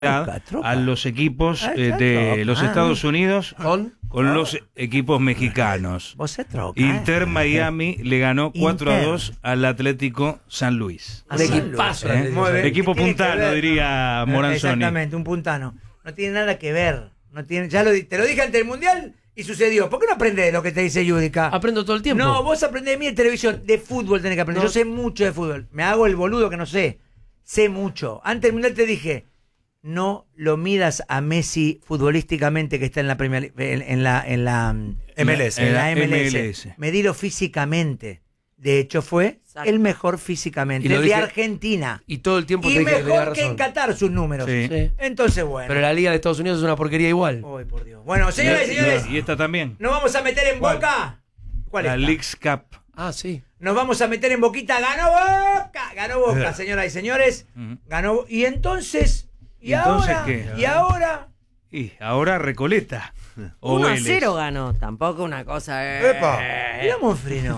a los equipos de los Estados Unidos con los equipos mexicanos. Inter Miami le ganó 4-2 al Atlético San Luis. Equipo puntano, diría Moranzoni. Exactamente, un puntano. No tiene nada que ver. No tiene, te lo dije ante el Mundial y sucedió. ¿Por qué no aprendes de lo que te dice Yudica? Aprendo todo el tiempo. No, vos aprendés de mí en televisión. De fútbol tenés que aprender. No. Yo sé mucho de fútbol. Me hago el boludo que no sé. Sé mucho. Antes del Mundial te dije, no lo midas a Messi futbolísticamente, que está en la Premier, en la MLS. En la MLS. Medilo físicamente. De hecho, fue el mejor físicamente de Argentina. Y todo el tiempo y mejor que en Qatar sus números. Sí. Entonces, bueno. Pero la Liga de Estados Unidos es una porquería igual. Uy, por Dios. Bueno, señores y señores. Y esta también. ¿Nos vamos a meter en Boca? ¿Cuál es? La Leagues Cup. Ah, sí. Nos vamos a meter en Boquita. ¡Ganó Boca! Ganó Boca, señoras y señores. Ganó. Y entonces... ¿Y ahora? ¿Qué? ¿Y ahora? Y ahora Recoleta. 1-0 ganó, tampoco una cosa. ¡Epa! Mirá Monfrino.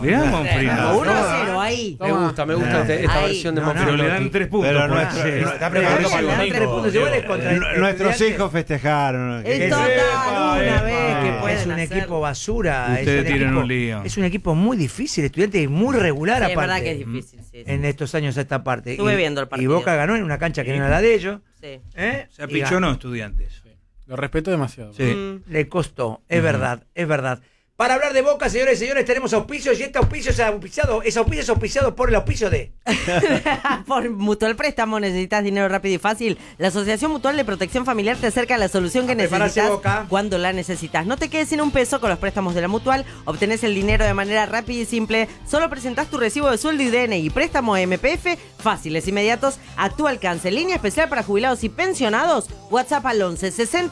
1-0 ahí. Me gusta esta versión de Monfrino. Pero le dan 3 puntos. Pero Está preparado para los 3 puntos. Igual es contra nuestros hijos festejaron. Es total, una vez que pueden es un hacer. equipo basura. Ustedes tienen un lío. Es un equipo muy difícil, estudiante, y muy regular Sí, aparte. es verdad que es difícil. Sí. En estos años a esta parte. Estuve viendo el partido. Y Boca ganó en una cancha que no era la de ellos. Sí. Se apichonó Estudiantes. Lo respeto demasiado. Sí. Le costó, es verdad, es verdad. Para hablar de Boca, señores y señores, tenemos auspicios y este auspicio es auspiciado por el auspicio de... Por Mutual Préstamo. ¿Necesitas dinero rápido y fácil? La Asociación Mutual de Protección Familiar te acerca a la solución que necesitas cuando la necesitas. No te quedes sin un peso con los préstamos de la Mutual. Obtenés el dinero de manera rápida y simple. Solo presentás tu recibo de sueldo y DNI. Préstamos MPF fáciles, inmediatos, a tu alcance. Línea especial para jubilados y pensionados. WhatsApp al 11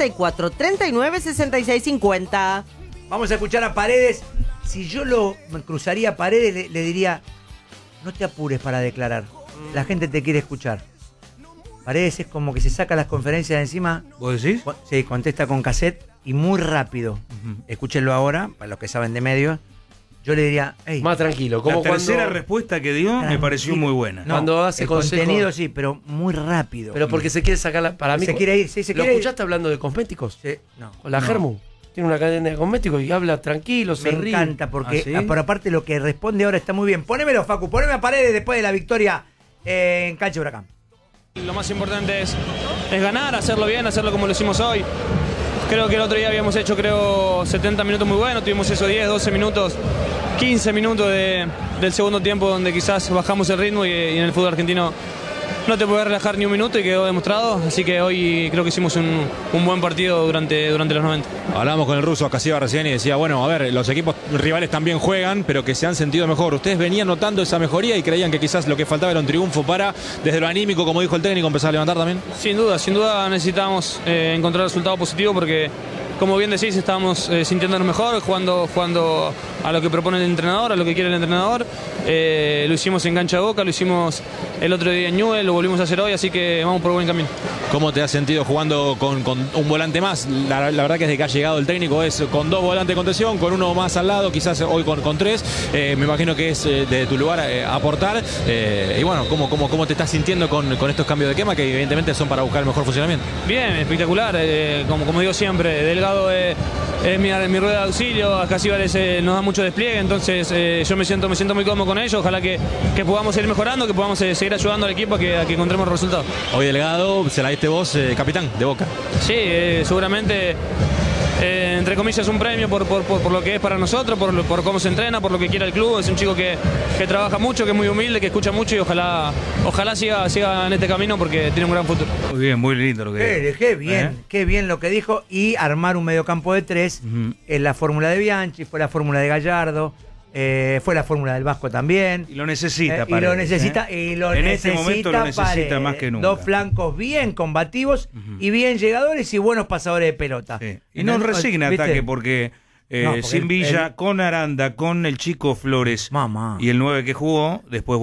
64 39 66 50. Vamos a escuchar a Paredes. Si yo lo cruzaría a Paredes, le diría, no te apures para declarar. La gente te quiere escuchar. Paredes es como que se saca las conferencias de encima. ¿Vos decís? Sí, contesta con cassette y muy rápido. Escúchenlo ahora, para los que saben de medios. Yo le diría, hey, más tranquilo. Como la tercera respuesta que dio me pareció muy buena. No, cuando hace contenido sí, pero muy rápido. Pero porque se quiere sacar para mí. Se quiere ir, sí, se quiere ir. ¿Lo escuchaste hablando de cosméticos? Sí, no. Con la Germu. Tiene una cadena de cosméticos y habla tranquilo, se ríe. Me encanta porque, por aparte, lo que responde ahora está muy bien. Ponémelo, Facu, poneme a Paredes después de la victoria en Cancha Huracán. Lo más importante es ganar, hacerlo bien, hacerlo como lo hicimos hoy. Creo que el otro día habíamos hecho 70 minutos muy buenos, tuvimos esos 10, 12 minutos, 15 minutos del segundo tiempo donde quizás bajamos el ritmo y en el fútbol argentino no te puedes relajar ni un minuto y quedó demostrado, así que hoy creo que hicimos un buen partido durante los 90. Hablábamos con el ruso Casiva recién y decía, bueno, a ver, los equipos rivales también juegan, pero que se han sentido mejor. ¿Ustedes venían notando esa mejoría y creían que quizás lo que faltaba era un triunfo para, desde lo anímico, como dijo el técnico, empezar a levantar también? Sin duda necesitábamos encontrar resultado positivo porque, como bien decís, estábamos sintiéndonos mejor, jugando a lo que propone el entrenador, a lo que quiere el entrenador. Lo hicimos en Cancha de Boca, lo hicimos el otro día en Newell, lo volvimos a hacer hoy, así que vamos por buen camino. ¿Cómo te has sentido jugando con un volante más? La verdad que desde que ha llegado el técnico es con 2 volantes de contención, con 1 más al lado, quizás hoy con 3. Me imagino que es de tu lugar aportar. Y bueno, ¿cómo te estás sintiendo con estos cambios de quema que evidentemente son para buscar el mejor funcionamiento? Bien, espectacular. Como digo siempre, Delgado es mi rueda de auxilio, a Casiva nos da mucho despliegue, entonces yo me siento muy cómodo con ellos. Ojalá que podamos seguir mejorando, que podamos seguir ayudando al equipo a que encontremos resultados. Hoy Delgado, se la diste vos, capitán de Boca. Sí, seguramente, entre comillas, un premio por lo que es para nosotros, por cómo se entrena, por lo que quiere el club. Es un chico que trabaja mucho, que es muy humilde, que escucha mucho y ojalá siga en este camino porque tiene un gran futuro. Muy bien, muy lindo lo que dijo. Qué bien lo que dijo. Y armar un mediocampo de 3 es la fórmula de Bianchi, fue la fórmula de Gallardo. Fue la fórmula del Vasco también. Y lo necesita, Paredes, y lo necesita, en este momento lo necesita Paredes, más que nunca. 2 flancos bien combativos y bien llegadores y buenos pasadores de pelota. Sí. Y no resigna ataque porque sin Villa, con Aranda, con el chico Flores y el 9 que jugó, después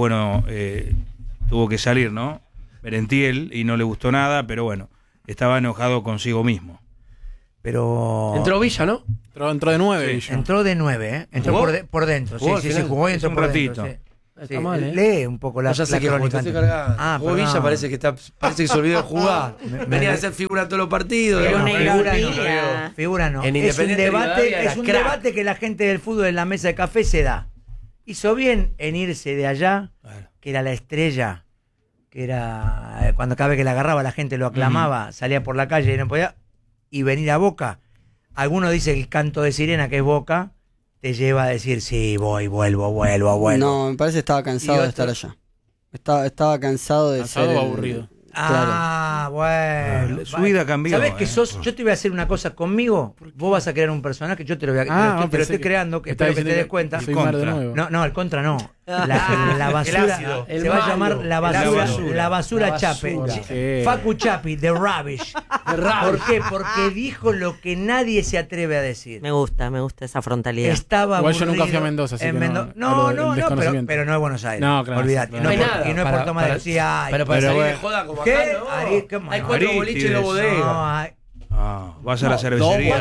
tuvo que salir, ¿no? Merentiel, y no le gustó nada, pero bueno, estaba enojado consigo mismo. Pero entró Villa, ¿no? Entró de 9. Sí. Entró de 9, ¿eh? Entró por dentro. ¿Jugó sí, jugó y entró un por ratito. dentro. Sí. Está mal, ¿eh? Lee un poco la crónica. Villa parece que se olvidó de jugar. Venía a ser figura en todos los partidos. Figura no. Es un debate que la gente del fútbol en la mesa de café se da. Hizo bien en irse de allá, que era la estrella, que era cuando cada vez que la agarraba la gente lo aclamaba, salía por la calle y no podía, y venir a Boca. Algunos dicen que el canto de sirena, que es Boca, te lleva a decir, sí, vuelvo. No, me parece que estaba cansado de estar allá. Estaba cansado de ser... aburrido. Bueno. Su vida cambió. ¿Sabes que yo te voy a hacer una cosa conmigo? Vos vas a crear un personaje, yo te lo voy a te lo estoy creando, que espero que te des cuenta. No, el contra no. La basura se va a llamar la basura Chape. Facu Chapi, The Rubbish. ¿Por qué? Porque dijo lo que nadie se atreve a decir. Me gusta esa frontalidad. Estaba igual yo nunca fui a Mendoza, así que no, pero no es Buenos Aires. No, claro. Olvídate. No hay nada. Y no es Puerto Madero. Sí hay. Pero para salir de joda como acá, ¿no? Hay 4 boliches en la bodega. Vas a la cervecería.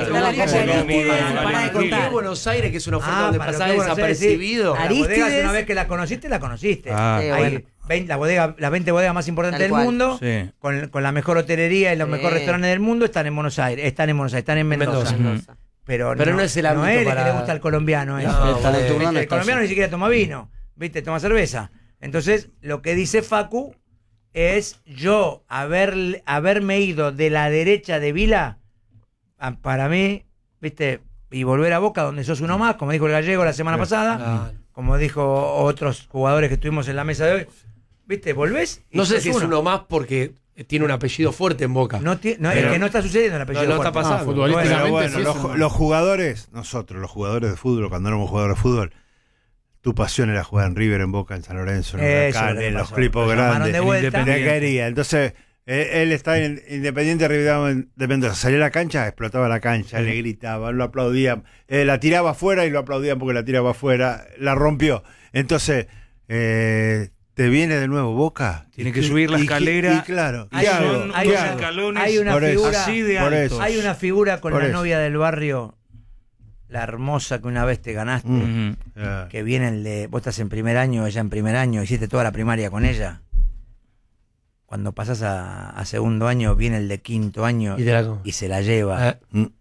En Buenos Aires, que es una oferta donde pasás desapercibido. Aristides, una vez que la conociste. Hay 20, las 20 bodegas más importantes del mundo, con la mejor hotelería y los mejores restaurantes del mundo, están en Buenos Aires, están en Mendoza. Pero no es el ámbito no es el que le gusta al colombiano. El colombiano ni siquiera toma vino, ¿viste? Toma cerveza. Entonces, lo que dice Facu es yo haberme ido de la derecha de Vila, para mí, ¿viste? Y volver a Boca, donde sos uno más, como dijo el gallego la semana pasada, como dijo otros jugadores que estuvimos en la mesa de hoy, ¿viste? Volvés y no sé si es uno más porque tiene un apellido fuerte en Boca. Es que no está sucediendo el apellido fuerte. No está pasando. Futbolísticamente los jugadores, nosotros, los jugadores de fútbol, cuando éramos jugadores de fútbol, tu pasión era jugar en River, en Boca, en San Lorenzo, en Huracán, en los clipos grandes, Independiente quería. Entonces, él está en Independiente de Mendoza. Salía a la cancha, explotaba la cancha, le gritaban, lo aplaudían, la tiraba afuera y lo aplaudían porque la tiraba afuera, la rompió. Entonces, te viene de nuevo Boca. Tiene que subir la escalera. Y claro, hay escalones así de altos. Hay una figura con la novia del barrio, la hermosa que una vez te ganaste, que viene vos estás en primer año, ella en primer año, hiciste toda la primaria con ella. Cuando pasás a segundo año, viene el de quinto año y se la lleva.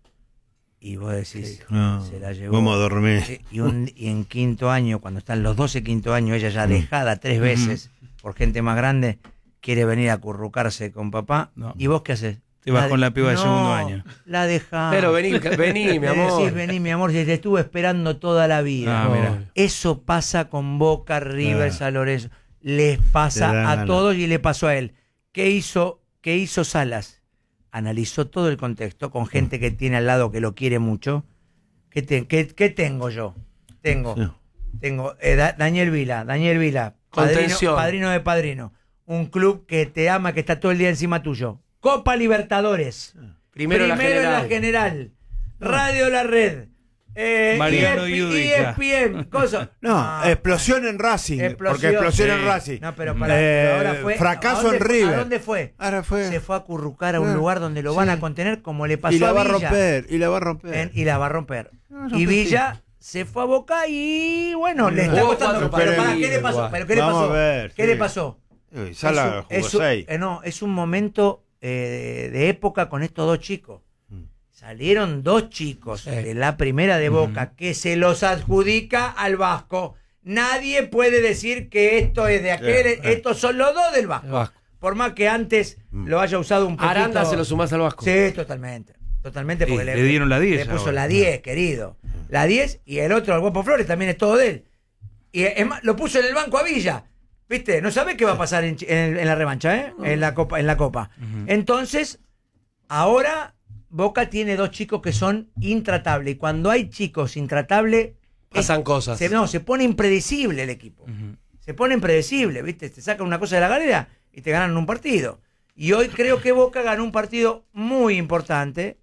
Y vos decís, se la llevó. Vamos a dormir. Y en quinto año, cuando están los 12 quinto año, ella ya dejada 3 veces por gente más grande, quiere venir a acurrucarse con papá. ¿Y vos qué haces? Te vas con la piba de segundo año. La dejás. Pero vení, mi amor. Decís, vení, mi amor, si te estuve esperando toda la vida. Eso pasa con Boca, River, San Lorenzo. Les pasa a todos y le pasó a él. ¿Qué hizo Salas? Analizó todo el contexto con gente que tiene al lado que lo quiere mucho. ¿Qué tengo yo? Tengo Daniel Vila, padrino de padrino. Un club que te ama, que está todo el día encima tuyo. Copa Libertadores. Primero en la general. Radio La Red. Mariano Yudica. ESPN, explosión en Racing. Porque explosión en Racing. No, pero ahora fue. Fracaso en River. ¿A dónde fue? Ahora se fue a acurrucar a un lugar donde lo van a contener, como le pasó a Villa. Y la va a romper. Y Villa se fue a Boca y bueno, le está costando. ¿Qué le pasó? ¿Qué le pasó? Sala jugó 6. Es un momento de época con estos dos chicos. Salieron 2 chicos de la primera de Boca que se los adjudica al Vasco. Nadie puede decir que esto es de aquel, estos son los 2 del Vasco. Por más que antes lo haya usado un poquito. Aranda se lo sumás al Vasco. Sí, totalmente, porque le dieron la 10. Le puso la 10, querido. La 10 y el otro, el Guapo Flores, también es todo de él. Y es más, lo puso en el banco a Villa. ¿Viste? No sabe qué va a pasar en la revancha, en la Copa. Entonces, ahora Boca tiene 2 chicos que son intratables. Y cuando hay chicos intratables, pasan cosas. Se pone impredecible el equipo. Se pone impredecible, ¿viste? Te sacan una cosa de la galera y te ganan un partido. Y hoy creo que Boca ganó un partido muy importante,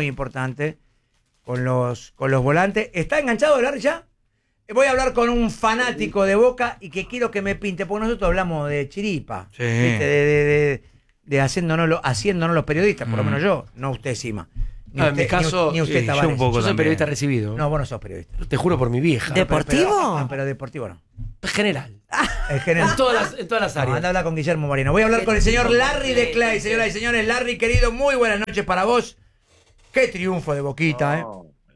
con los volantes. ¿Está enganchado Larry ya? Voy a hablar con un fanático de Boca y que quiero que me pinte, porque nosotros hablamos de chiripa, ¿viste? De haciéndonos los periodistas, por lo menos yo, no usted encima. En mi caso, ni usted Tavares. Yo soy periodista recibido. No, vos no sos periodista. Te juro por mi vieja. ¿Deportivo? Pero deportivo no. general. En general. En todas las áreas. Anda a hablar con Guillermo Moreno. Voy a hablar con el señor Larry de Clay. Señoras y señores, Larry, querido, muy buenas noches para vos. Qué triunfo de Boquita,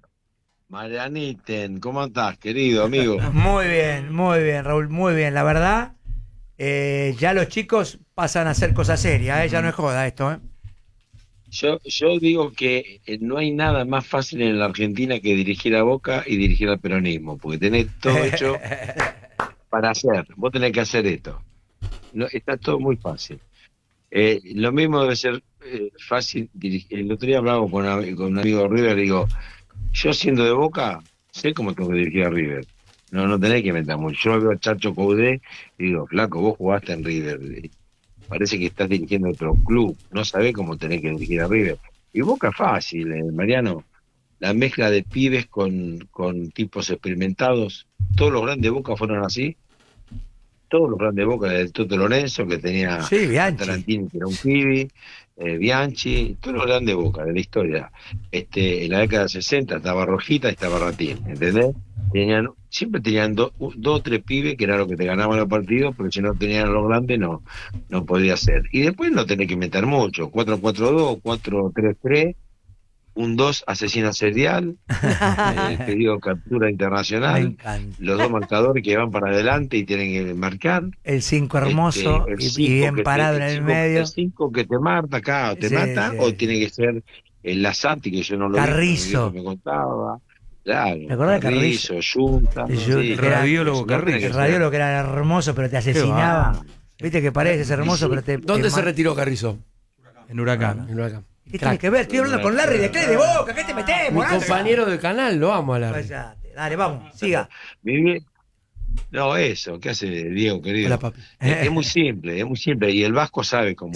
Marianiten, ¿cómo estás, querido amigo? Muy bien, Raúl, muy bien. La verdad, ya los chicos pasan a hacer cosas serias, ya no es joda esto, Yo digo que no hay nada más fácil en la Argentina que dirigir a Boca y dirigir al peronismo, porque tenés todo hecho para hacer. Vos tenés que hacer esto. No, está todo muy fácil. Lo mismo debe ser fácil dirigir. El otro día hablaba con un amigo de River, digo, yo siendo de Boca, sé cómo tengo que dirigir a River. No tenés que inventar mucho. Yo veo a Chacho Coudet y digo, flaco, vos jugaste en River. Parece que estás dirigiendo otro club. No sabés cómo tenés que dirigir a River. Y Boca fácil, Mariano. La mezcla de pibes con tipos experimentados. Todos los grandes Boca fueron así. Todos los grandes Boca, del Toto Lorenzo, que tenía Tarantini, que era un pibe, Bianchi, todos los grandes Boca de la historia. En la década de 60 estaba Rojita y estaba Ratín, ¿entendés? Siempre tenían dos o tres pibes que era lo que te ganaban los partidos, porque si no tenían a los grandes no podía ser. Y después no tenés que meter mucho, 4-4-2, 4-3-3, un 2 asesino serial, pedido de captura internacional, los dos marcadores que van para adelante y tienen que marcar. El 5 hermoso y bien parado en el medio. El 5 que te mata acá, o te mata, o tiene que ser el Lasati, que yo no lo Carrizo. vi, me contaba. Claro, ¿me acordás de Carrizo? Junta, el radiólogo Carrizo. El radiólogo que era hermoso, pero te asesinaba. Viste que parece hermoso, pero te... ¿Dónde se retiró Carrizo? En Huracán. ¿Qué tiene que ver? Estoy hablando con Larry de Clay de Boca. ¿Qué te metés? Mi compañero de canal, lo amo a Larry. Dale, vamos, siga. No, eso, ¿qué hace Diego, querido? Hola, papi. Es muy simple. Y el Vasco sabe cómo.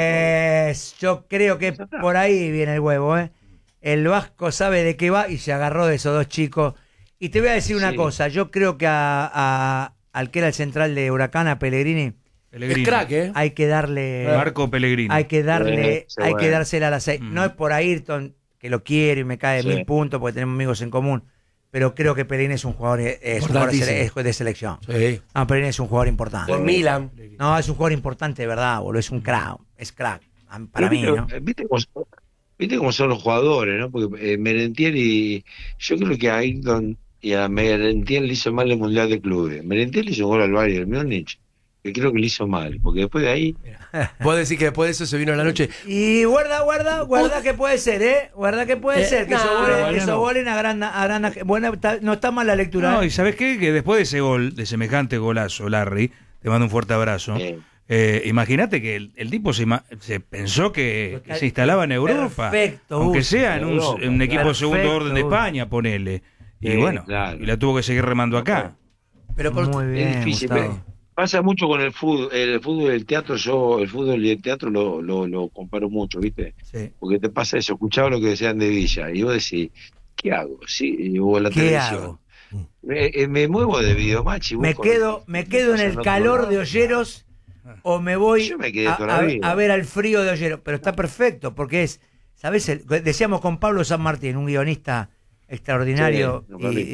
Yo creo que por ahí viene el huevo, El Vasco sabe de qué va y se agarró de esos dos chicos. Y te voy a decir una cosa. Yo creo que al que era el central de Huracán, a Pellegrini. Es crack, hay que darle... Marco Pellegrini. Hay que dársela a la 6. No es por Ayrton, que lo quiero y me cae 1000 puntos porque tenemos amigos en común. Pero creo que Pellegrini es un jugador, de selección. Sí. No, Pellegrini es un jugador importante. Por Milan. No, es un jugador importante, de verdad, boludo. Es un crack. Es crack. Para mí, ¿no? ¿Viste cómo son los jugadores, no? Porque Merentiel yo creo que a Ayrton y a Merentiel le hizo mal el Mundial de Clubes. Merentiel le hizo gol al Bayern Múnich, que creo que le hizo mal, porque después de ahí... Vos decís que después de eso se vino a la noche. Y guarda que puede ser, Guarda que puede ser, que esos goles agranda... Bueno, no está mal la lectura. No, y ¿sabés qué? Que después de ese gol, de semejante golazo, Larry, te mando un fuerte abrazo. Imagínate que el tipo se pensó que se instalaba en Europa. Perfecto. Aunque sea en un equipo de segundo orden de España, ponele. Y bueno, y la tuvo que seguir remando acá. Pero muy bien, es difícil, pasa mucho con el fútbol y el teatro. Yo el fútbol y el teatro lo comparo mucho, ¿viste? Sí. Porque te pasa eso, escuchaba lo que decían de Villa y vos decís, ¿qué hago? Sí, o la televisión. Me muevo de Videomatch y me quedo en el calor de Olleros o me voy a ver al frío de Olleros, pero está perfecto porque es, ¿sabes? Decíamos con Pablo San Martín, un guionista extraordinario,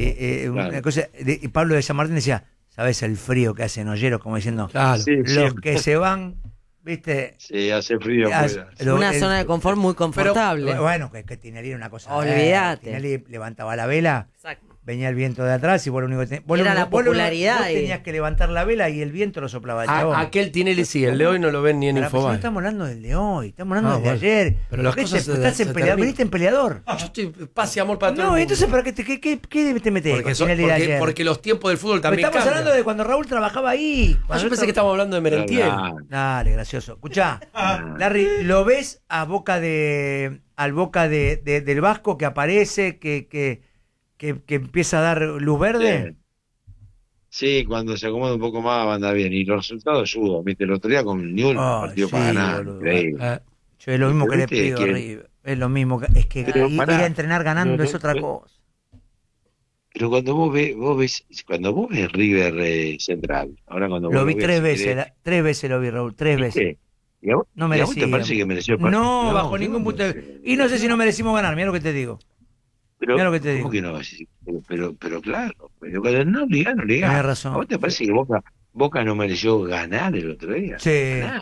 y Pablo de San Martín decía, ¿sabes el frío que hace en Olleros? Como diciendo, los que se van, ¿viste? Sí, hace frío. Una zona de confort muy confortable. Pero, bueno, que Tinelli era una cosa. Olvídate. Tinelli levantaba la vela. Exacto. Venía el viento de atrás y vos lo único que era la popularidad. Vos tenías que levantar la vela y el viento lo soplaba. Aquel Tinelli sí, el de hoy no lo ven ni en Infobae. No estamos hablando del de hoy, estamos hablando del de ayer. Pero las cosas estás en peleador, veniste en peleador. Yo estoy paz y amor para todo el mundo. Entonces ¿para qué te metés con Tinelli de ayer? Porque los tiempos del fútbol también cambian. Estamos hablando de cuando Raúl trabajaba ahí. Yo pensé que estábamos hablando de Merentiel. Dale, gracioso. Escuchá, Larry, ¿lo ves al Boca del Vasco que aparece, que empieza a dar luz verde? Sí, cuando se acomoda un poco más anda bien. Y los resultados ayudan. ¿Viste? El otro día con Newell partido para ganar. Yo es lo mismo que le pido, River. Es lo mismo. Es que ir a entrenar ganando es otra cosa. Pero cuando vos ves River Central, ahora cuando lo vi 3 veces. 3 veces lo vi, Raúl. 3 veces. ¿Y a vos, no merecía. ¿Y a vos te parece que mereció el partido? No, bajo ningún punto de vista. Y no sé si no merecimos ganar, mira lo que te digo. Mira lo que te digo. ¿Cómo que no? Pero claro, pero no liga. Tienes razón. ¿A vos te parece que Boca no mereció ganar el otro día? Sí.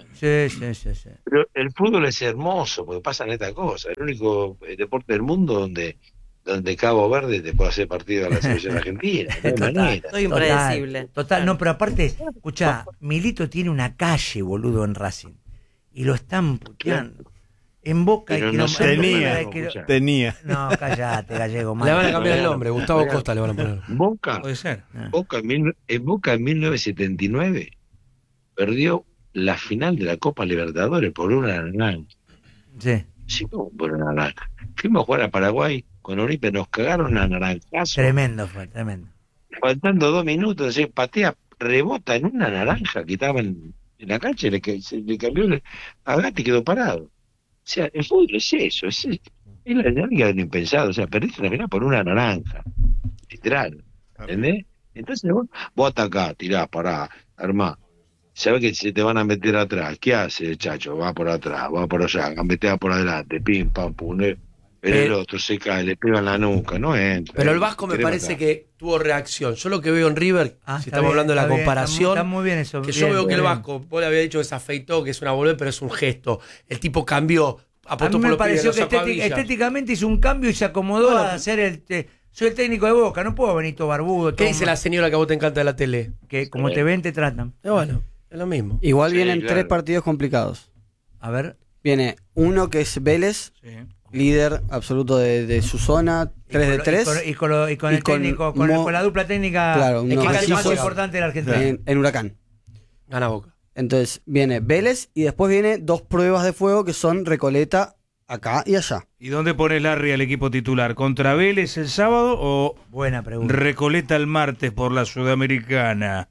Pero el fútbol es hermoso porque pasan estas cosas. El único deporte del mundo donde Cabo Verde te puede hacer partido a la selección argentina. Soy impredecible. Total, no, pero aparte, escuchá, Milito tiene una calle, boludo, en Racing. Y lo están puteando. En Boca pero hay que tenía. No, cállate, Gallego. Le van a cambiar el nombre, Gustavo Costa le van a poner. Boca. Puede ser. Boca en 1979 perdió la final de la Copa Libertadores por una naranja. Sí, por una naranja. Fuimos a jugar a Paraguay con Oribe, nos cagaron a naranjazo. Tremendo. Faltando 2 minutos, se patea, rebota en una naranja que estaba en la cancha y le cambió a Gatti y quedó parado. O sea, el fútbol es eso, es la dinámica del impensado. O sea, perdiste la final por una naranja. Literal. ¿Entendés? Entonces vos atacás, tirás, parás, armás. Sabés que se te van a meter atrás. ¿Qué hace, chacho? Va por atrás, va por allá, gambetea por adelante, pim, pam, pum. Pero el otro se cae, le pega en la nuca, no entra. Pero el Vasco me parece que tuvo reacción. Yo lo que veo en River, si estamos hablando de la comparación, está muy bien eso. Que yo veo que el Vasco, vos le había dicho que se afeitó, que es una boludez, pero es un gesto. El tipo cambió, apostó a mí por me los pareció pibes, que estéticamente hizo un cambio y se acomodó a hacer soy el técnico de Boca, no puedo venir todo barbudo. ¿Qué dice la señora que a vos te encanta de la tele? Que como te ven, te tratan. Bueno, es lo mismo. Igual vienen 3 partidos complicados. A ver. Viene uno que es Vélez, líder absoluto de su zona, 3 de 3. Y con el técnico, con la dupla técnica, claro, más importante de la Argentina. En Huracán. Gana Boca. Entonces viene Vélez y después viene 2 pruebas de fuego que son Recoleta acá y allá. ¿Y dónde pone Larry al equipo titular? ¿Contra Vélez el sábado o buena pregunta, Recoleta el martes por la Sudamericana?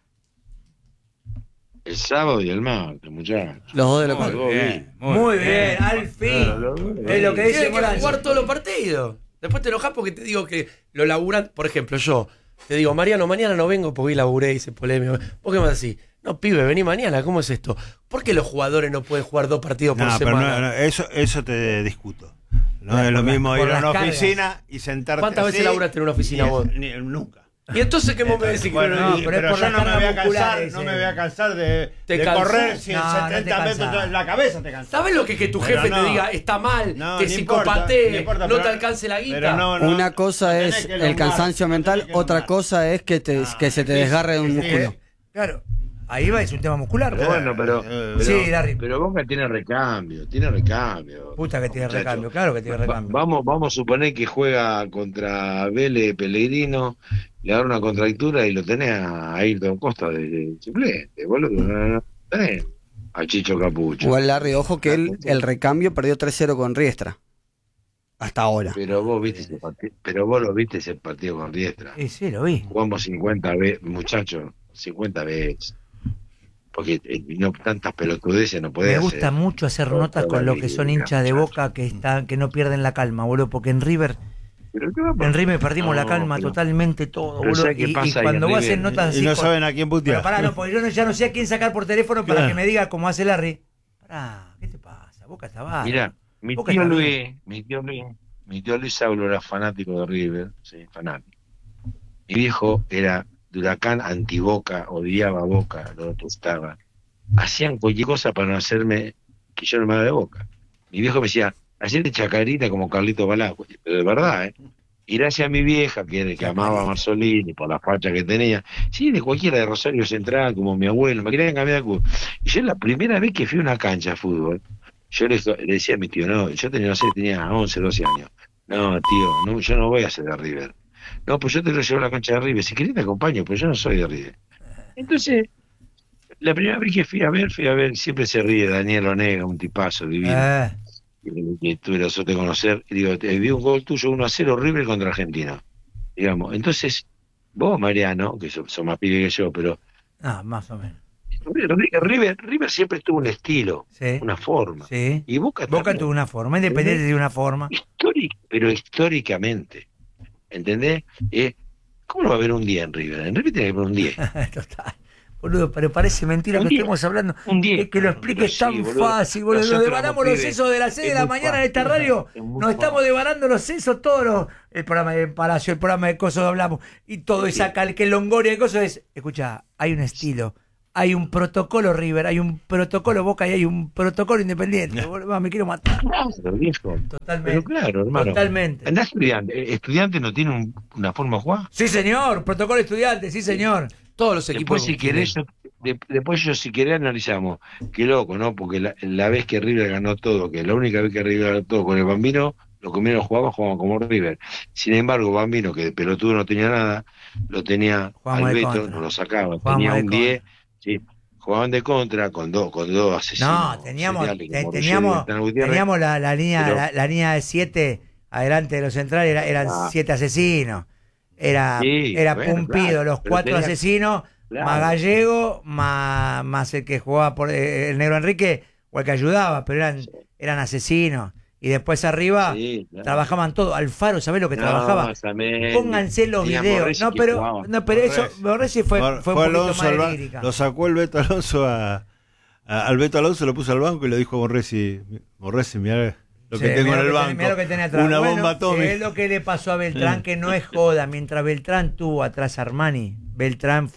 El sábado y el martes, muchachos. Los dos de la Muy bien, al fin. Es lo que dice Tienes que jugar todos los partidos. Después te enojas porque te digo que lo laburan. Por ejemplo, yo te digo, Mariano, mañana no vengo porque laburé, hice polémico. ¿Por qué me vas así? No, pibe, vení mañana, ¿cómo es esto? ¿Por qué los jugadores no pueden jugar 2 partidos por semana? Eso te discuto. No es lo mismo ir a una oficina y sentarte. ¿Cuántas veces laburaste en una oficina vos? Nunca. ¿Y entonces qué vos me decís? Bueno, pero yo no me voy a cansar de correr si en 70 metros en la cabeza te cansas. ¿Sabes lo que tu jefe te diga está mal, te psicopatee, no te alcance la guita? Una cosa es el cansancio mental, otra cosa es que se te desgarre un músculo. Claro. Ahí va, es un tema muscular. Bueno, pero sí, Larry. Pero Boca tiene recambio. Puta que tiene recambio, claro que tiene recambio. Vamos a suponer que juega contra Vélez Pellegrino, le da una contractura y lo tenés a Ayrton Costa de suplente, boludo. Tenés a Chicho Capucho. Igual Larry, ojo que el recambio perdió 3-0 con Riestra. Hasta ahora. Pero vos lo viste ese partido con Riestra. Sí, lo vi. Jugamos 50 veces, muchachos, 50 veces. Porque no tantas pelotudeces no podés hacer. Me gusta mucho hacer notas con los que son hinchas de Boca que no pierden la calma, boludo, porque en River perdimos la calma totalmente todo, boludo. Y cuando vos haces notas así. Y no saben a quién putear. Pará, no, porque yo ya no sé a quién sacar por teléfono para que me diga cómo hace Larry. Pará, ¿qué te pasa? Boca está baja. Mirá, mi tío Luis Saulo era fanático de River, sí, fanático. Mi viejo era de Huracán, anti-Boca, odiaba a Boca, lo detestaba. Hacían cualquier cosa para no hacerme que yo no me haga de Boca. Mi viejo me decía, hacete chacarita como Carlito Balá, pero de verdad, Y gracias a mi vieja, que amaba a Marzolini por la facha que tenía, sí, de cualquiera de Rosario Central, como mi abuelo, me querían cambiar de club. Y yo la primera vez que fui a una cancha de fútbol, yo le decía a mi tío, no, yo tenía 11, 12 años. No, tío, yo no voy a ser de River. No, pues yo te lo llevo a la cancha de River. Si querés te acompaño, pero yo no soy de River. Entonces, la primera vez que fui a ver, siempre se ríe Daniel Onega, un tipazo divino. Que tuve la suerte de conocer. Y digo, vi un gol tuyo 1-0 River contra Argentina. Digamos, entonces, vos, Mariano, que sos más pibe que yo, pero... más o menos. River siempre tuvo un estilo, una forma. Sí. Y Boca tuvo una forma, Independiente de una forma. Pero históricamente. ¿Entendés? ¿Cómo no va a haber un día en River? En River tiene que haber un día. Total. Boludo, pero parece mentira que estemos hablando. Que lo expliques tan fácil, boludo. Nos devanamos los sesos de las 6 de la mañana en esta radio. Nos estamos devanando los sesos todos el programa de Palacio, el programa de Coso hablamos. Y todo esa que Longoria de Coso es. Escuchá, hay un estilo. Hay un protocolo River, hay un protocolo Boca y hay un protocolo Independiente. Me quiero matar. Claro, viejo. Totalmente. Pero claro, hermano. Totalmente. ¿Andás estudiante no tiene una forma de jugar? Sí, señor. Protocolo estudiante, sí, señor. Todos los equipos. Después si querés analizamos. Qué loco, ¿no? Porque la vez que River ganó todo, que la única vez que River ganó todo con el Bambino, los que menos jugaban como River. Sin embargo, Bambino, que de pelotudo no tenía nada, lo tenía Alberto, no lo sacaba. Tenía un 10. Sí, jugaban de contra con dos asesinos. No, teníamos la línea de 7 adelante de los centrales, eran 7 asesinos. Era Pumpido, claro, los 4 asesinos, claro. Más Gallego, más el que jugaba por el Negro Enrique, o el que ayudaba, pero eran asesinos. Y después arriba trabajaban todo. Alfaro, ¿sabés lo que trabajaba? Pónganse los videos. No, pero eso, Borresi fue un poquito más lírica. Lo sacó el Beto Alonso al Beto Alonso, lo puso al banco y le dijo a Borresi, mirá lo que tengo en el banco. Mirá lo que tenía atrás. Una bomba atómica. Es lo que le pasó a Beltrán, que no es joda. Mientras Beltrán tuvo atrás a Armani, Beltrán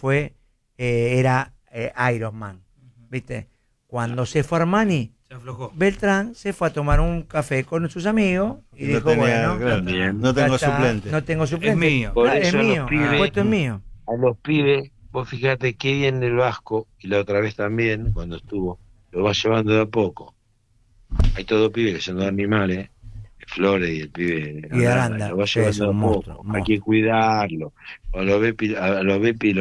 era Iron Man. ¿Viste? Cuando se fue Armani, Beltrán se fue a tomar un café con sus amigos y dijo, no tengo suplente. No tengo suplente. Es mío. Es mío. El puesto es mío. A los pibes, vos fíjate qué bien el Vasco, y la otra vez también, cuando estuvo, lo va llevando de a poco. Hay todos pibes que son dos animales, Flores y el pibe y Aranda, lo va llevando de a poco. Hay que cuidarlo. A los Bepi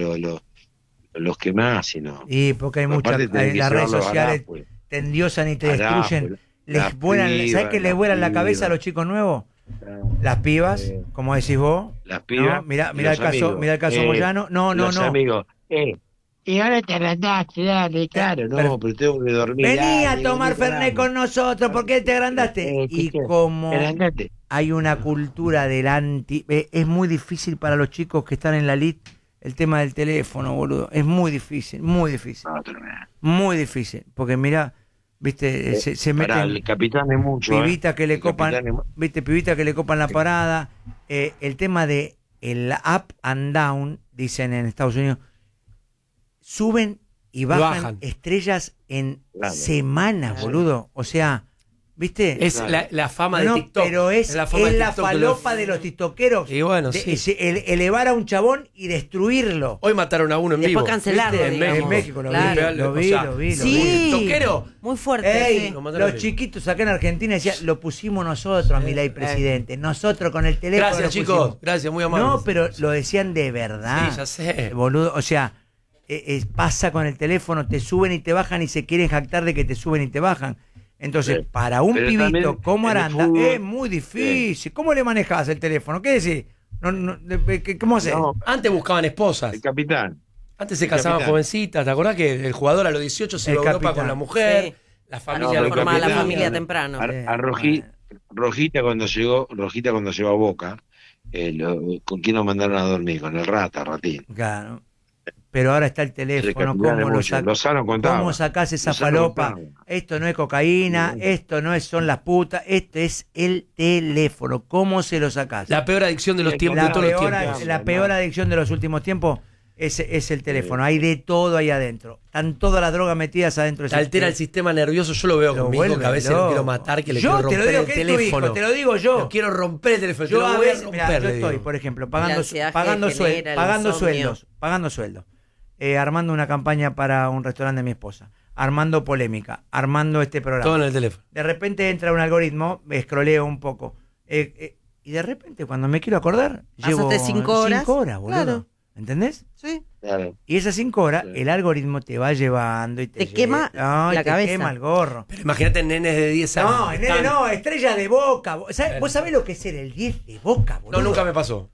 los que más, sino. Y porque hay muchas, las redes sociales te endiosan y te destruyen. ¿Sabes qué les vuelan la cabeza a los chicos nuevos? Las pibas, como decís vos. Las pibas. ¿No? Mirá el caso Moyano. No. Amigos. Y ahora te agrandaste, dale, claro, pero tengo que dormir. Vení a tomar Fernet con nosotros, ¿por qué te agrandaste? Y como hay una cultura del es muy difícil para los chicos que están en la elite el tema del teléfono, boludo. Es muy difícil. Muy difícil. Porque mirá, viste, se meten. El capitán es mucho. Pibitas que le copan, viste, pibitas que le copan la parada. El tema de el up and down, dicen en Estados Unidos. Suben y bajan estrellas en semanas, boludo. O sea, ¿viste? Es la fama de TikTok. Pero es la falopa de los tiktokeros. Y bueno, elevar a un chabón y destruirlo. Hoy mataron a uno en vivo. Después cancelarlo. En México lo vi. Sí, toquero. Muy fuerte. Los chiquitos acá en Argentina decían, lo pusimos nosotros a Milei presidente. Nosotros con el teléfono. Gracias, chicos. Gracias, muy amables. No, pero lo decían de verdad. Sí, ya sé. Boludo, o sea... pasa con el teléfono, te suben y te bajan y se quieren jactar de que te suben y te bajan. Entonces, para un pibito como Aranda es muy difícil. ¿Cómo le manejás el teléfono? ¿Qué decís? ¿Cómo haces? Antes buscaban esposas. El capitán. Antes se casaban jovencitas. ¿Te acordás que el jugador a los 18 se iba a Europa con la mujer? Sí. La familia formaba la familia temprano. A Rojita cuando llegó a Boca, ¿con quién nos mandaron a dormir? Con el Ratín. Claro. Pero ahora está el teléfono, ¿cómo sacás esa falopa? Esto no es cocaína, esto no son las putas, esto es el teléfono. ¿Cómo se lo sacás? La peor adicción de los tiempos. La peor adicción de los últimos tiempos es el teléfono. Hay de todo ahí adentro. Están todas las drogas metidas adentro. Te altera el sistema nervioso. Yo lo veo con mi hijo, que a veces lo quiero matar, que le quiero romper el teléfono. Te lo digo yo. Lo quiero romper el teléfono. Yo estoy, por ejemplo, pagando sueldos. Armando una campaña para un restaurante de mi esposa, armando polémica, armando este programa. Todo en el teléfono. De repente entra un algoritmo, me escroleo un poco, y de repente cuando me quiero acordar, llevo 5 horas. 5 horas, boludo. Claro. ¿Entendés? Sí. Claro. Y esas 5 horas, el algoritmo te va llevando y te quema la cabeza. Quema el gorro. Pero imagínate nenes de 10 años. No, estrella de Boca. ¿Vos sabés lo que es ser el 10 de Boca, boludo? No, nunca me pasó.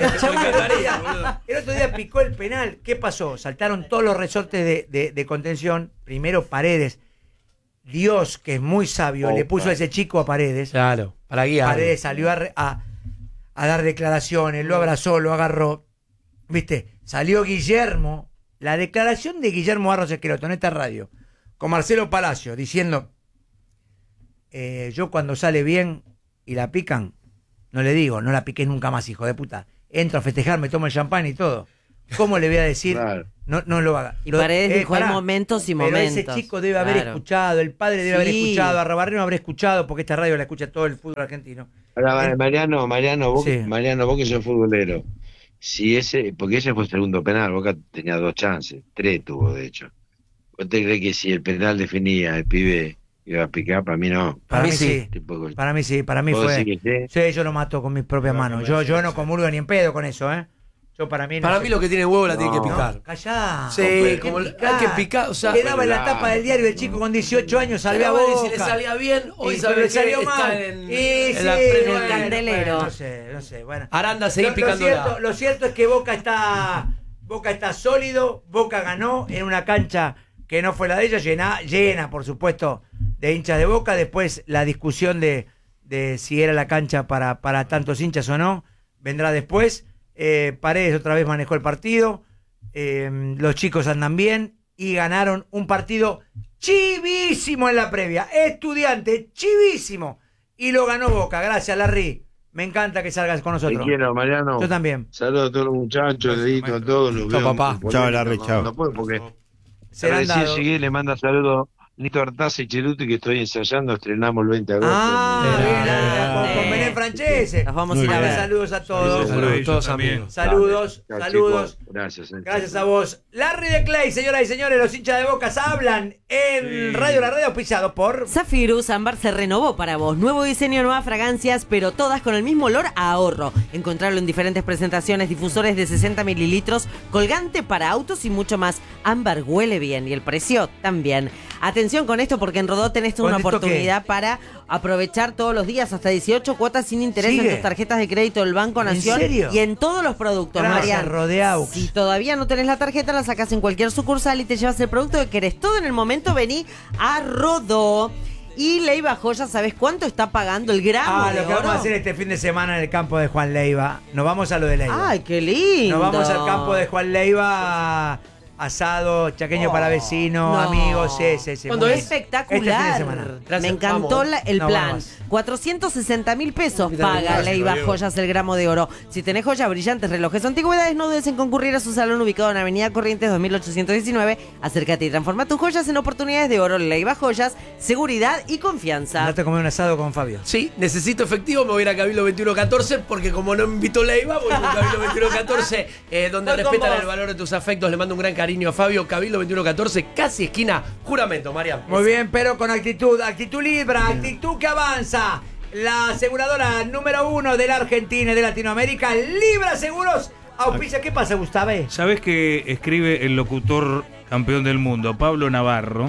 El otro día picó el penal. ¿Qué pasó? Saltaron todos los resortes de contención. Primero Paredes. Dios, que es muy sabio, le puso a ese chico a Paredes. Claro, para guiar. Paredes salió a dar declaraciones, lo abrazó, lo agarró. ¿Viste? Salió Guillermo La declaración de Guillermo Barros Esqueloto en esta radio, con Marcelo Palacio, diciendo, yo cuando sale bien y la pican, no le digo, no la piques nunca más, hijo de puta. Entro a festejar, me tomo el champán y todo. ¿Cómo le voy a decir? Claro. No lo haga. Y Paredes dijo, hay momentos y momentos. Pero ese chico debe haber escuchado, el padre debe haber escuchado, a Rabarreno habrá escuchado, porque esta radio la escucha todo el fútbol argentino. Ahora, Mariano, vos que sos futbolero, porque ese fue el segundo penal, Boca tenía 2 chances, 3 tuvo de hecho. ¿Vos te crees que si el penal definía el pibe iba a picar? Para mí no. Para mí sí. Para mí sí, para mí fue. Sí, yo lo mato con mis propias manos. Yo no comulgo ni en pedo con eso, Yo para mí lo que tiene huevo la tiene que picar. Callá. Sí, como hay que picar, o sea, quedaba en la tapa del diario el chico con 18 años, salvé a Boca. Si le salía bien, hoy le salió mal. En el candelero. No sé, bueno. Aranda, seguí picando. Lo cierto es que Boca está sólido, Boca ganó en una cancha que no fue la de ellos, llena, por supuesto, de hinchas de Boca. Después la discusión de si era la cancha para tantos hinchas o no, vendrá después. Paredes otra vez manejó el partido, los chicos andan bien y ganaron un partido chivísimo en la previa, Estudiante, chivísimo, y lo ganó Boca. Gracias, Larry, me encanta que salgas con nosotros. Te quiero, Mariano. Yo también. Saludos a todos los muchachos, dedito a todos los. Chao, papá. Chao, Larry, chao. No puedo porque recién llegué, le manda saludos Nito Artaza y Cheruti, que estoy ensayando, estrenamos el 20 de agosto. Con Bené Francese. Nos vamos a ir a ver. Saludos a todos. Todos amigos. Saludos. Gracias a vos. Larry de Clay, señoras y señores, los hinchas de Boca hablan en Radio La Red, auspiciado por Zafirus. Ámbar se renovó para vos. Nuevo diseño, nuevas fragancias, pero todas con el mismo olor a ahorro. Encontrarlo en diferentes presentaciones, difusores de 60 mililitros, colgante para autos y mucho más. Ámbar huele bien y el precio también. Atención con esto, porque en Rodó tenés una oportunidad para aprovechar todos los días hasta 18 cuotas sin interés en tus tarjetas de crédito del Banco Nación. ¿En serio? Y en todos los productos, Mariano. Rodeaux. Si todavía no tenés la tarjeta, la sacás en cualquier sucursal y te llevas el producto que querés. Todo en el momento, vení a Rodó. Y Leiva Joya, ¿sabés cuánto está pagando el gramo de lo que oro? vamos a hacer este fin de semana en el campo de Juan Leiva. Nos vamos a lo de Leiva. ¡Ay, qué lindo! Nos vamos al campo de Juan Leiva. Asado, chaqueño para vecinos, amigos, sí. Cuando es espectacular. Me encantó el plan. 460.000 pesos paga Leiva Joyas el gramo de oro. Si tenés joyas brillantes, relojes o antigüedades, no dudes en concurrir a su salón ubicado en Avenida Corrientes 2819. Acércate y transforma tus joyas en oportunidades de oro. Leiva Joyas, seguridad y confianza. No te comí un asado con Fabio. Sí, necesito efectivo, me voy a ir a Cabildo 2114 porque como no me invitó Leiva, voy a Cabildo 2114 donde respetan el valor de tus afectos. Le mando un gran cariño a Fabio. Cabildo 2114, casi esquina Juramento, Mariano. Muy bien, pero con actitud Libra, actitud que avanza. La aseguradora número 1 de la Argentina y de Latinoamérica, Libra Seguros, auspicia. ¿Qué pasa, Gustavo? ¿Sabés que escribe el locutor campeón del mundo, Pablo Navarro?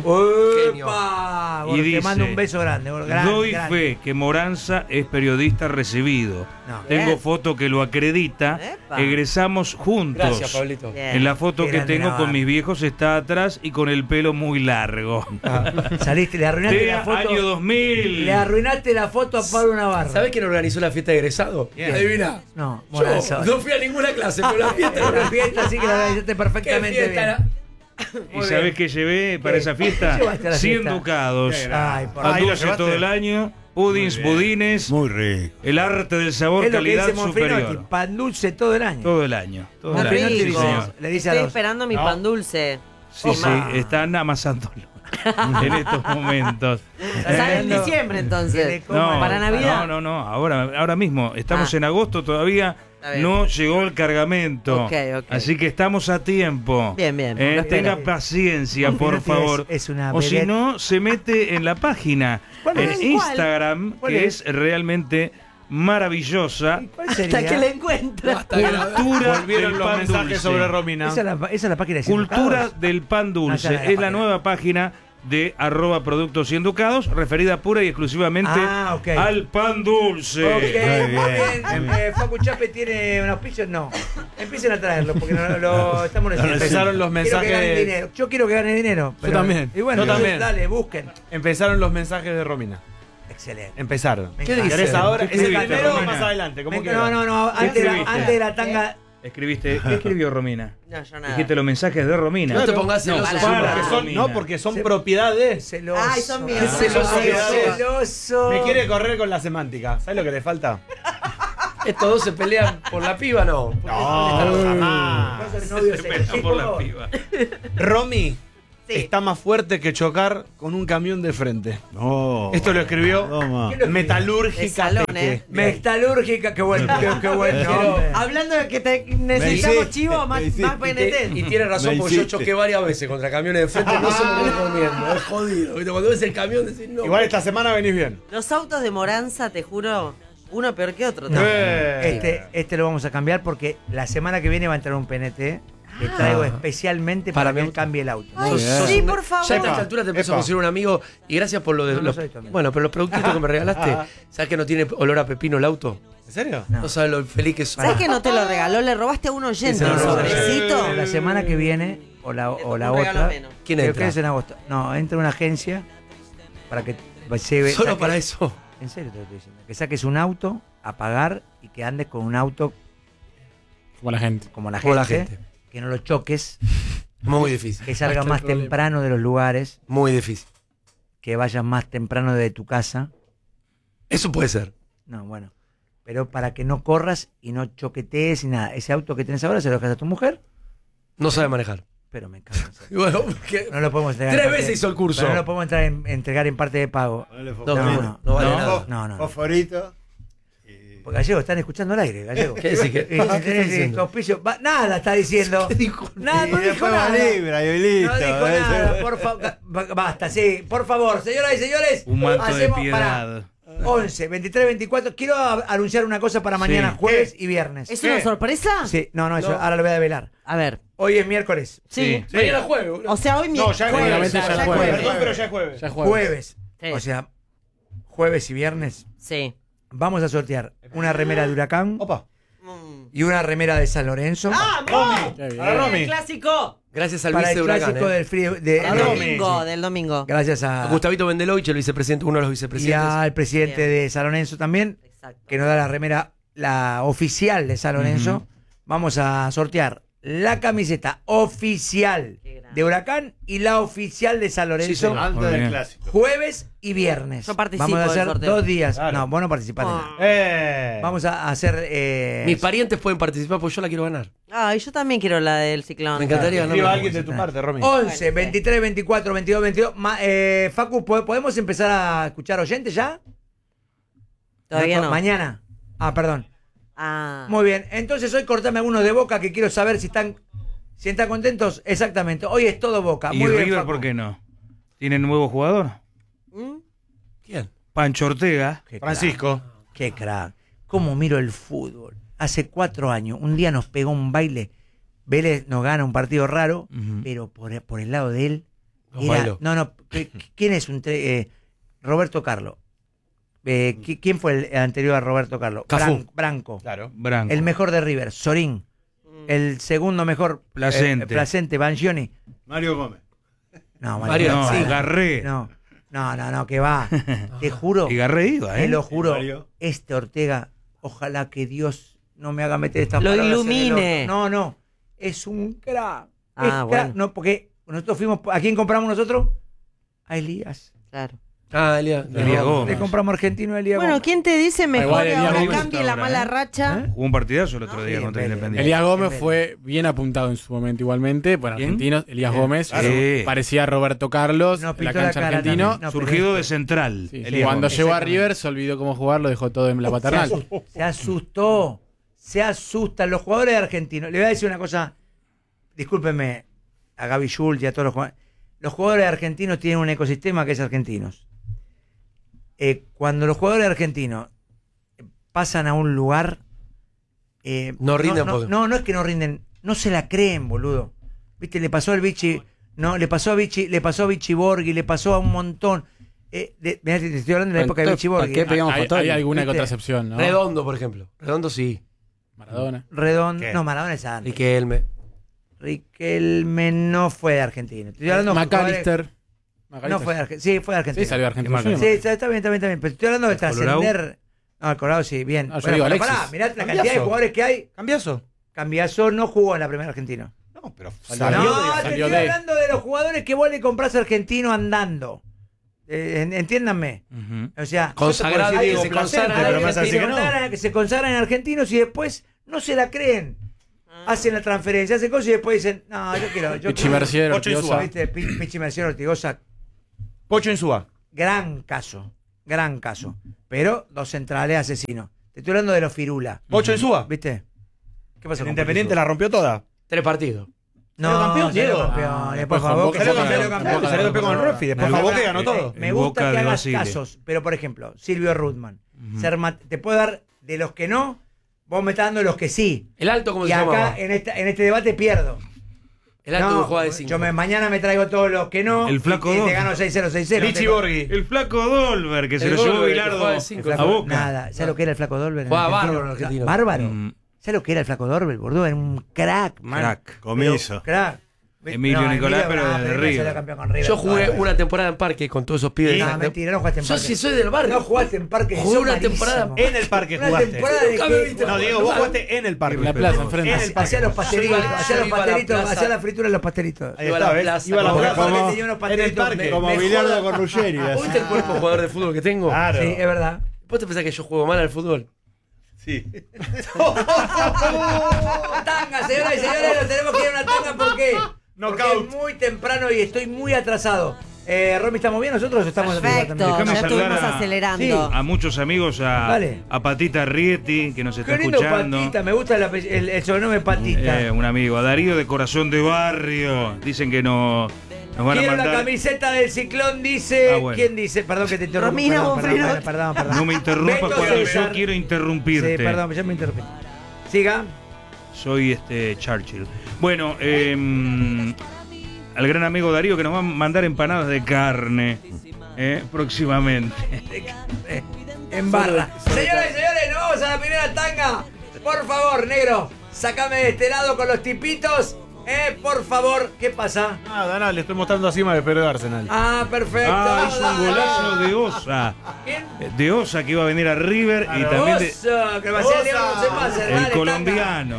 ¡Opa! Y dice, te mando un beso grande. Doy fe que Moranza es periodista recibido. Tengo foto que lo acredita. Egresamos juntos. Gracias, Pablito. En la foto que tengo Navarro con mis viejos está atrás y con el pelo muy largo. Saliste, le arruinaste la foto. Año 2000. Le arruinaste la foto a Pablo Navarro. ¿Sabés quién organizó la fiesta de egresado? Adivina. No, yo no fui a ninguna clase, pero la fiesta. La fiesta sí que la organizaste perfectamente bien. ¿Y sabés qué llevé para esa fiesta? 100 ducados. Dulce todo el año. Budines. Muy rico. El arte del sabor, calidad superior. Pan dulce todo el año. Todo el año. Le dice Estoy esperando mi pan dulce. Sí, están amasándolo en estos momentos. Sale en diciembre entonces. Para Navidad. No. Ahora mismo. Estamos en agosto todavía. No llegó el cargamento. Okay. Así que estamos a tiempo. Bien. Tenga paciencia, por favor. O si no, se mete en la página. En Instagram, que es realmente maravillosa. Hasta que la encuentra. Cultura del pan mensajes dulce. sobre Romina. Esa es la página de Cultura del pan dulce. Es la nueva página de @productos y enducados, referida pura y exclusivamente al pan dulce. Muy bien. Facu Chape tiene un auspicio. No, empiecen a traerlo porque estamos empezaron los mensajes. Yo quiero que gane dinero. Yo también. Y bueno, yo también. Dale, busquen. Empezaron los mensajes de Romina. Excelente. Empezaron. ¿Qué dices ahora? ¿Es el primero o más adelante? ¿Cómo no. Antes de la tanga. Escribiste, ¿qué escribió Romina? No, yo nada. Dijiste los mensajes de Romina. No te pongas celoso. Porque son propiedades. Celoso. Ay, son míos. Celoso. Me quiere correr con la semántica. ¿Sabes lo que le falta? ¿Estos dos se pelean por la piba? No. Jamás. Se pelean por la piba. Romy está más fuerte que chocar con un camión de frente. No. Esto lo escribió Metalúrgica. Es salón, Peque. Metalúrgica, qué buen nombre. Hablando de que necesitamos chivo, más PNT. Y tiene razón, porque yo choqué varias veces contra camiones de frente. No se lo recomiendo. Es jodido. ¿Viste? Cuando ves el camión decís no. Igual esta semana venís bien. Los autos de Moranza, te juro, uno peor que otro. Este lo vamos a cambiar porque la semana que viene va a entrar un PNT que traigo especialmente para que él cambie el auto. Ay, sí, por favor. Ya a esta altura te empezó a conseguir un amigo y gracias por lo de bueno, pero los productitos que me regalaste, ¿sabes que no tiene olor a pepino el auto? ¿En serio? No sabes lo feliz que soy. ¿Sabes que no te lo regaló? Le robaste a un oyente un sobrecito. La semana que viene o la otra. ¿Quién creo entra? que es en agosto. No, entra una agencia para que lleve. Solo para eso. En serio te lo estoy diciendo. Que saques un auto a pagar y que andes con un auto Como la gente. como la gente. Que no lo choques, Muy difícil. que salgas más temprano de los lugares, Muy difícil. que vayas más temprano de tu casa. Eso puede ser. No, bueno. Pero para que no corras y no choquetees y nada. Ese auto que tienes ahora se lo dejas a tu mujer, No sabe manejar. pero me cago en serio. Y bueno, No lo podemos entregar. 3 en parte- veces hizo el curso. pero no lo podemos entregar en parte de pago. No vale nada. No. Fosforito. Porque Gallego, están escuchando al aire, Gallego. ¿Qué decís? ¿Qué tenés diciendo? auspicio? Nada está diciendo. ¿Qué dijo? Nada, no dijo nada. Libra, y listo. No dijo nada, por favor. Basta, sí. Por favor, señoras y señores. Un manto de hacemos piedad. 11, 23, 24. Quiero anunciar una cosa para mañana, Sí. jueves y viernes. ¿Es una sorpresa? Sí, no, eso ahora lo voy a develar. A ver. Hoy es miércoles. Sí. Mañana juego. O sea, hoy No, ya es jueves. ya es Perdón, jueves. pero ya es jueves. Jueves. Sí. O sea, jueves y viernes. Sí. Vamos a sortear una remera de Huracán Opa. y una remera de San Lorenzo. Romy. ¡El clásico! Gracias al para vice el de Huracán. clásico del frío. Del domingo. Gracias a Gustavito Vendelovich, el vicepresidente, uno de los y vicepresidentes. al presidente Bien. de San Lorenzo también, Exacto. que nos da la remera, la oficial de San Lorenzo. Vamos a sortear la camiseta oficial Qué grande. de Huracán y la oficial de San Lorenzo. Antes Muy del bien. clásico. Jueves y viernes. Yo participo Vamos a del hacer sorteo. 2 días. Claro. No, vos no participás de nada. Vamos a hacer. Mis parientes pueden participar porque yo la quiero ganar. Ay, yo también quiero la del ciclón. Me encantaría Escriba ganar. a alguien de tu parte, Romy. 11, 23, 24, 22, 22. Facu, ¿podemos empezar a escuchar oyentes ya? Todavía no. Mañana. Perdón. Ah. Muy bien. Entonces hoy cortame algunos de Boca que quiero saber si están contentos. Exactamente. Hoy es todo Boca. ¿Y Muy bien, River Facu. por qué no? ¿Tiene nuevo jugador? ¿Mm? ¿Quién? Pancho Ortega. Qué crack, Francisco. qué crack. ¿Cómo miro el fútbol? Hace 4 años, un día nos pegó un baile. Vélez nos gana un partido raro, Ujú. pero por el lado de él. Nos bailó. ¿Quién es Roberto Carlos? ¿Quién fue el anterior a Roberto Carlos? Cafú. Branco. Claro. Branco. El mejor de River, Sorín. El segundo mejor, Placente. Placente, Bangioni. Mario Gómez. No, Mario, No, sí. Garré. No, que va. Te juro, Y Garré iba, te ¿eh? lo juro. Mario. Este Ortega, ojalá que Dios no me haga meter estas Lo palabras en el ilumine. orto. No, es un crack. Ah, Es crack. bueno. No, porque nosotros fuimos, ¿a quién compramos nosotros? A Elías. Claro. Elías. Elías Gómez. Le compramos argentino a Elías. Bueno, Gómez. ¿quién te dice mejor igual que Elías ahora Gómez cambie está la ahora, mala ¿eh? racha? Jugó un partidazo el otro día Sí, contra Vélez. Independiente. Elías Gómez Vélez. fue bien apuntado en su momento igualmente por ¿Quién? argentinos. Elías Gómez Sí. parecía a Roberto Carlos Nos en pintó la cancha la cara argentino. también. No, Surgido pero de central. Sí, Elías cuando Gómez. llegó a Exactamente. River se olvidó cómo jugar, lo dejó todo en la paternal. Se asustó. Se asustan los jugadores argentinos. Le voy a decir una cosa. Discúlpenme a Gaby Schultz y a todos los jugadores. Los jugadores argentinos tienen un ecosistema que es argentinos. Cuando los jugadores argentinos pasan a un lugar. No rinden porque- no es que no rinden. No se la creen, boludo. Viste, le pasó al Vichy. No, le pasó a Vichy Borghi, le pasó a un montón. Mirá, te estoy hablando de la época de Vichy Borghi. ¿Qué pegamos Hay fotógrafos? alguna que ¿Viste? otra excepción, ¿no? Redondo, por ejemplo. Redondo sí. Maradona. Redondo. ¿Qué? No, Maradona es antes. Riquelme. Riquelme no fue de Argentina. Estoy hablando de McAllister. No fue de Argentina. Sí, fue de Argentina. Sí, salió de Argentina. Qué Sí, está bien. Pero estoy hablando de ¿El Colorado? trascender. No, el Colorado sí, bien. Ah, yo digo pará, Alexis. mirá la cantidad de Cambiazo. jugadores que hay. Cambiazo. Cambiaso no jugó en la primera Argentina. No, pero estoy hablando de los jugadores que vos le comprás argentino andando. Entiéndanme. O sea, consagrado, que se consagran en argentinos y después no se la creen. Hacen la transferencia, hacen cosas y después dicen, no, yo quiero. Pichi Mercier, Ortigosa. Pichi Mercier, Ortigosa. Pocho Insúa. Gran caso. Pero 2 centrales asesinos. Te estoy hablando de los Firula. Pocho Insúa. ¿Viste? ¿Qué pasó? Independiente la rompió toda. 3 partidos. No, campeón, Diego. Después salió campeón con el Refi. Después Boca ganó todo. Me gusta que hagas casos. Pero, por ejemplo, Silvio Rudman. Te puedo dar de los que no, vos me estás dando de los que sí. ¿El Alto cómo se llama? Y acá, en este debate, pierdo. El Alto que juega de 5. Mañana me traigo todos los que no. El Flaco y te gano 6-0, 6-0. Lichi Borghi. El Flaco Dolber, que se lo llevó Bilardo a Boca. Nada. ¿Sabes lo que era el Flaco Dolber? Jugaba bárbaro en Argentina. Bárbaro. ¿Sabes lo que era el Flaco Dolber, boludo? Era un crack, man. Crack. Comiso. Crack. Emilio Nicolás, pero de River. Yo jugué una temporada en Parque con todos esos pibes. No, mentira, no jugaste en Parque. Yo sí soy del barrio. No jugaste en Parque. Jugué una temporada en el Parque. Jugaste. No, Diego, vos jugaste en el Parque. En la plaza, enfrente. Hacía los pastelitos, hacía la fritura en los pastelitos. Iba a la plaza. Iba a la plaza. En el Parque. Como Bilardo con Ruggeri. ¿Viste el cuerpo jugador de fútbol que tengo? Claro. Sí, es verdad. ¿Vos te pensás que yo juego mal al fútbol? Sí. Tanga, señoras y señores, nos tenemos que ir a una tanga porque es muy temprano y estoy muy atrasado. Romy, ¿estamos bien? ¿Nosotros estamos perfecto, ya estuvimos acelerando. A muchos amigos, a Patita Rieti, que nos está escuchando. Patita, me gusta el sobrenombre Patita. Un amigo, a Darío de Corazón de Barrio. Dicen que nos van a mandar. La camiseta del Ciclón, dice. Bueno. ¿Quién dice? Perdón que te interrumpa. Perdón. No me interrumpas cuando yo quiero interrumpirte. Sí, perdón, ya me interrumpí. Siga. Soy Churchill. Bueno, al gran amigo Darío que nos va a mandar empanadas de carne próximamente. En barra. Señoras y señores, nos vamos a la primera tanga. Por favor, negro, sácame de este lado con los tipitos. Por favor, ¿qué pasa? Nada, le estoy mostrando así de Pedro de Arsenal. Ah, perfecto. Hizo un golazo de Osa. ¿Quién? De Osa que iba a venir a River y también de Osa, que va a ser el colombiano.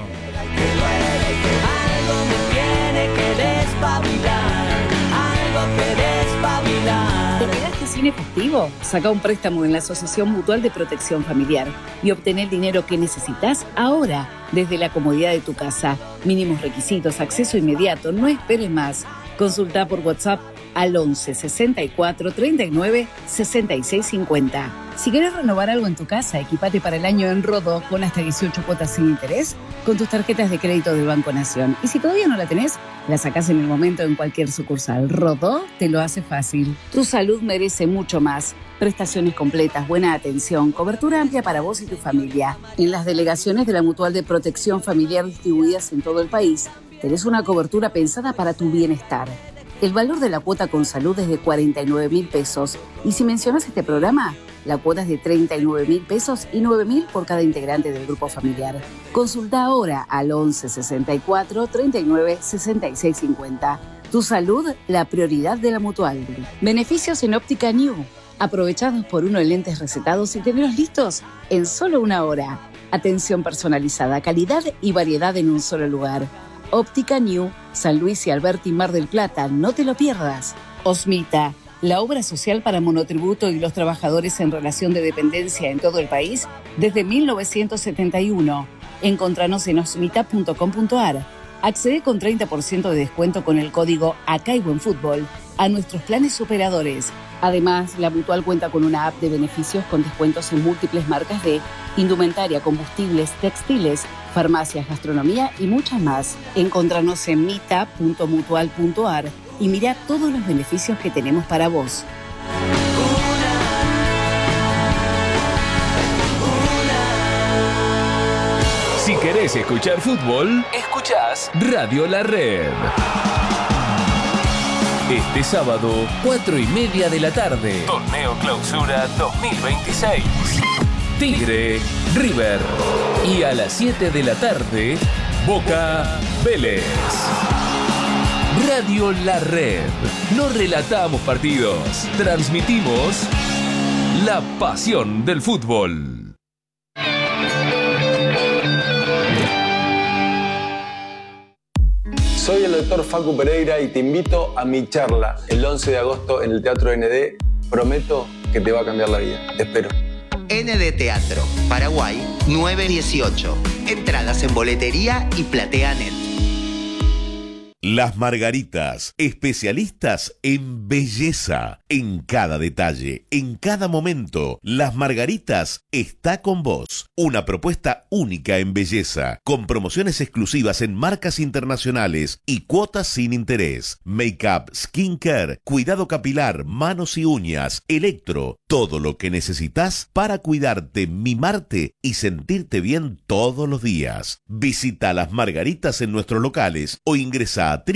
Algo me tiene que despabilar, algo que despabilar. ¿Te quedaste sin efectivo? Saca un préstamo en la Asociación Mutual de Protección Familiar y obtener el dinero que necesitas ahora, desde la comodidad de tu casa. Mínimos requisitos, acceso inmediato, no esperes más. Consulta por WhatsApp al 11 64 39 66 50. Si querés renovar algo en tu casa, equipate para el año en Rodó con hasta 18 cuotas sin interés con tus tarjetas de crédito del Banco Nación. Y si todavía no la tenés, la sacás en el momento en cualquier sucursal. Rodó te lo hace fácil. Tu salud merece mucho más. Prestaciones completas, buena atención, cobertura amplia para vos y tu familia. En las delegaciones de la Mutual de Protección Familiar distribuidas en todo el país, tenés una cobertura pensada para tu bienestar. El valor de la cuota con salud es de 49.000 pesos. Y si mencionas este programa, la cuota es de 39.000 pesos y 9.000 por cada integrante del grupo familiar. Consulta ahora al 11 64 39 66 50. Tu salud, la prioridad de la Mutual. Beneficios en Óptica New. Aprovechados por uno en lentes recetados y tenerlos listos en solo una hora. Atención personalizada, calidad y variedad en un solo lugar. Óptica New, San Luis y Alberti, Mar del Plata, no te lo pierdas. Osmita, la obra social para monotributo y los trabajadores en relación de dependencia en todo el país desde 1971. Encontranos en osmita.com.ar. Accede con 30% de descuento con el código ACAIBUENFUTBOL a nuestros planes superadores. Además, la Mutual cuenta con una app de beneficios con descuentos en múltiples marcas de indumentaria, combustibles, textiles, farmacias, gastronomía y muchas más. Encontranos en mita.mutual.ar y mira todos los beneficios que tenemos para vos. Si querés escuchar fútbol, escuchás Radio La Red. Este sábado, 4:30 de la tarde. Torneo Clausura 2026. Tigre, River. Y a las 7 de la tarde, Boca, Vélez. Radio La Red. No relatamos partidos, transmitimos la pasión del fútbol. Soy el doctor Facu Pereira y te invito a mi charla el 11 de agosto en el Teatro ND. Prometo que te va a cambiar la vida. Te espero. ND Teatro, Paraguay 918. Entradas en boletería y PlateaNet. Las Margaritas, especialistas en belleza, en cada detalle, en cada momento. Las Margaritas está con vos. Una propuesta única en belleza, con promociones exclusivas en marcas internacionales y cuotas sin interés. Make-up, skincare, cuidado capilar, manos y uñas, electro, todo lo que necesitas para cuidarte, mimarte y sentirte bien todos los días. Visita Las Margaritas en nuestros locales o ingresa a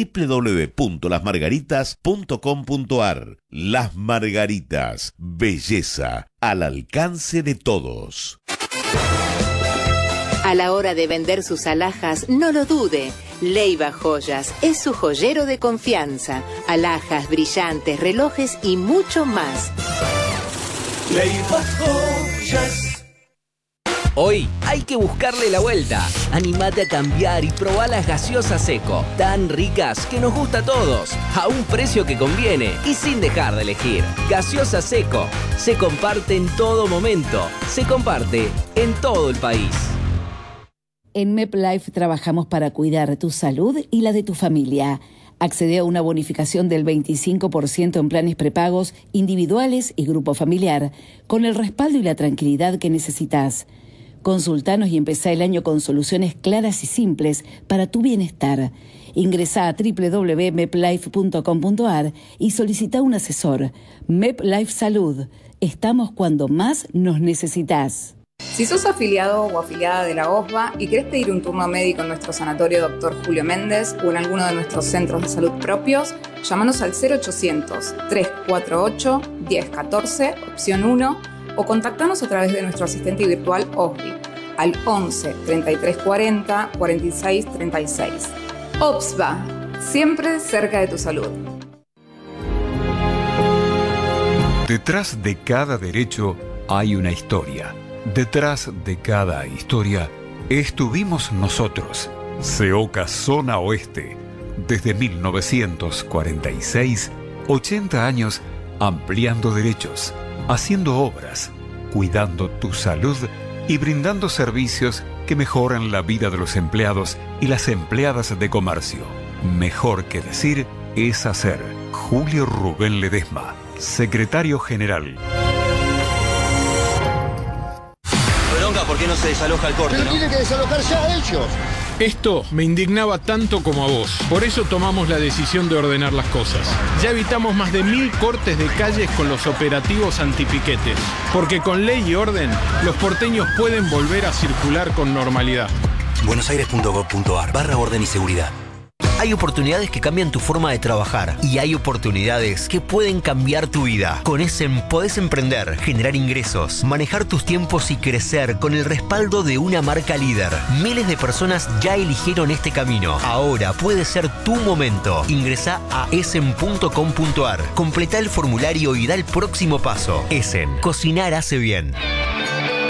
www.lasmargaritas.com.ar. Las Margaritas, belleza al alcance de todos. A la hora de vender sus alhajas, no lo dude. Leiva Joyas es su joyero de confianza. Alhajas, brillantes, relojes y mucho más. Leiva Joyas. Hoy hay que buscarle la vuelta. Animate a cambiar y probá las gaseosas Seco, tan ricas que nos gusta a todos, a un precio que conviene y sin dejar de elegir. Gaseosa Seco, se comparte en todo momento, se comparte en todo el país. En MepLife trabajamos para cuidar tu salud y la de tu familia. Accede a una bonificación del 25% en planes prepagos individuales y grupo familiar, con el respaldo y la tranquilidad que necesitas. Consultanos y empezá el año con soluciones claras y simples para tu bienestar. Ingresá a www.meplife.com.ar y solicita un asesor. MepLife Salud. Estamos cuando más nos necesitas. Si sos afiliado o afiliada de la OSBA y querés pedir un turno médico en nuestro sanatorio Dr. Julio Méndez o en alguno de nuestros centros de salud propios, llámanos al 0800-348-1014, opción 1, o contactanos a través de nuestro asistente virtual OSBI al 11 33 40 46 36. OSBA, siempre cerca de tu salud. Detrás de cada derecho hay una historia. Detrás de cada historia estuvimos nosotros. CEOCA Zona Oeste. Desde 1946, 80 años ampliando derechos, haciendo obras, cuidando tu salud y brindando servicios que mejoran la vida de los empleados y las empleadas de comercio. Mejor que decir es hacer. Julio Rubén Ledesma, Secretario General. Bronca, ¿por qué no se desaloja el corte? Pero tiene que desalojar ya ellos. Esto me indignaba tanto como a vos. Por eso tomamos la decisión de ordenar las cosas. Ya evitamos más de 1000 cortes de calles con los operativos antipiquetes. Porque con ley y orden, los porteños pueden volver a circular con normalidad. buenosaires.gov.ar/orden y seguridad. Hay oportunidades que cambian tu forma de trabajar y hay oportunidades que pueden cambiar tu vida. Con Essen podés emprender, generar ingresos, manejar tus tiempos y crecer con el respaldo de una marca líder. Miles de personas ya eligieron este camino. Ahora puede ser tu momento. Ingresá a essen.com.ar, completá el formulario y da el próximo paso. Essen, cocinar hace bien.